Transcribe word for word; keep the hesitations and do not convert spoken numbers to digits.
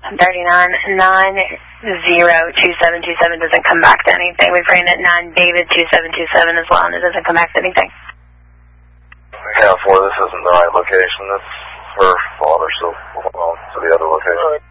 thirty-nine, nine zero two seven two seven doesn't come back to anything. We've ran it nine David two seven two seven as well, and it doesn't come back to anything. Yeah, for this isn't the right location. That's her father, so we'll go on to the other location.